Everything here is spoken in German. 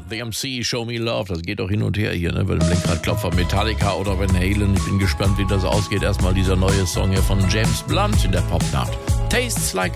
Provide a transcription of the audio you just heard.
The MC, Show Me Love, das geht doch hin und her hier, ne? Weil im Lenkradklopfer Metallica oder Van Halen. Ich bin gespannt, wie das ausgeht. Erstmal dieser neue Song hier von James Blunt in der Popnacht. Tastes Like